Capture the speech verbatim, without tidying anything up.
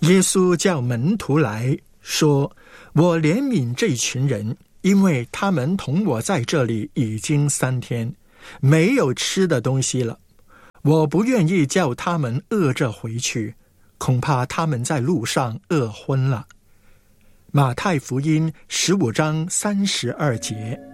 耶稣叫门徒来说，我怜悯这群人，因为他们同我在这里已经三天，没有吃的东西了。我不愿意叫他们饿着回去，恐怕他们在路上饿昏了。马太福音十五章三十二节。